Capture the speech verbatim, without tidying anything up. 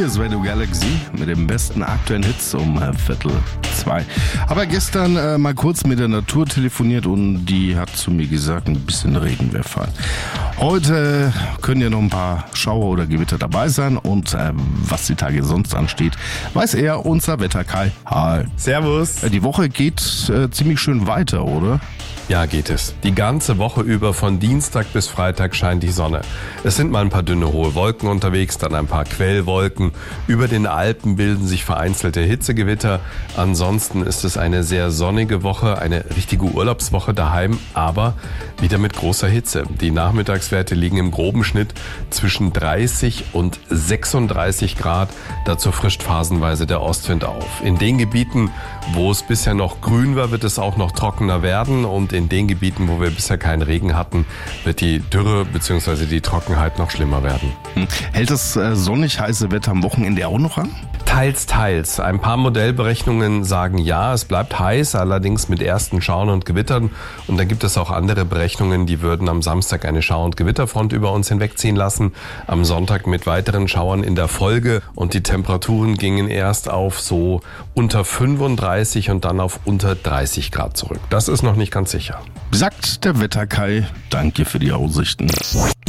Hier ist Radio Galaxy mit den besten aktuellen Hits um äh, Viertel zwei. Aber gestern äh, mal kurz mit der Natur telefoniert und die hat zu mir gesagt, ein bisschen Regen wäre fallen. Heute können ja noch ein paar Schauer oder Gewitter dabei sein und äh, was die Tage sonst ansteht, weiß er, unser Wetter Kai. Hi. Servus. Äh, die Woche geht äh, ziemlich schön weiter, oder? Ja, geht es. Die ganze Woche über von Dienstag bis Freitag scheint die Sonne. Es sind mal ein paar dünne hohe Wolken unterwegs, dann ein paar Quellwolken. Über den Alpen bilden sich vereinzelte Hitzegewitter. Ansonsten ist es eine sehr sonnige Woche, eine richtige Urlaubswoche daheim, aber wieder mit großer Hitze. Die Nachmittagswerte liegen im groben Schnitt zwischen dreißig und sechsunddreißig Grad. Dazu frischt phasenweise der Ostwind auf. In den Gebieten, wo es bisher noch grün war, wird es auch noch trockener werden und in den Gebieten, wo wir bisher keinen Regen hatten, wird die Dürre bzw. die Trockenheit noch schlimmer werden. Hm. Hält das äh, sonnig heiße Wetter am Wochenende auch noch an? Teils, teils. Ein paar Modellberechnungen sagen ja, es bleibt heiß, allerdings mit ersten Schauern und Gewittern. Und dann gibt es auch andere Berechnungen, die würden am Samstag eine Schauer- und Gewitterfront über uns hinwegziehen lassen. Am Sonntag mit weiteren Schauern in der Folge. Und die Temperaturen gingen erst auf so unter fünfunddreißig und dann auf unter dreißig Grad zurück. Das ist noch nicht ganz sicher. Sagt der Wetterkai. Danke für die Aussichten.